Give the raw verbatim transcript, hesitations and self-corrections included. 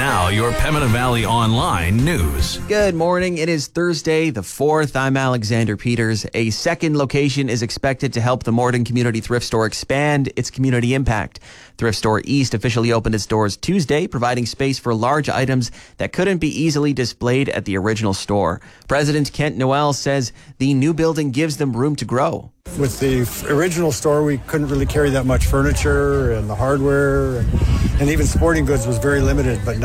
Now, your Pembina Valley Online news. Good morning. It is Thursday, the fourth. I'm Alexander Peters. A second location is expected to help the Morden Community Thrift Store expand its community impact. Thrift Store East officially opened its doors Tuesday, providing space for large items that couldn't be easily displayed at the original store. President Kent Noel says the new building gives them room to grow. With the original store, we couldn't really carry that much furniture, and the hardware and, and even sporting goods was very limited, but